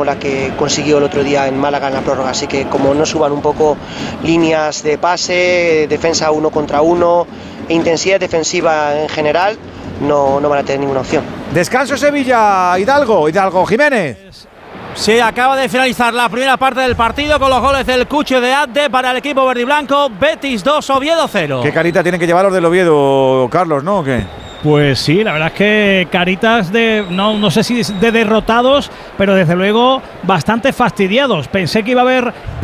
como la que consiguió el otro día en Málaga en la prórroga. Así que como no suban un poco líneas de pase, defensa 1 contra 1, intensidad defensiva en general, no van a tener ninguna opción. Descanso Sevilla, Hidalgo Jiménez. Sí, acaba de finalizar la primera parte del partido con los goles del Cucho de Adde para el equipo verde y blanco. Betis 2, Oviedo 0. Qué carita tienen que llevar los del Oviedo, Carlos, ¿no? ¿O qué? Pues sí, la verdad es que caritas de, no sé si de derrotados, pero desde luego bastante fastidiados. Pensé que iba a haber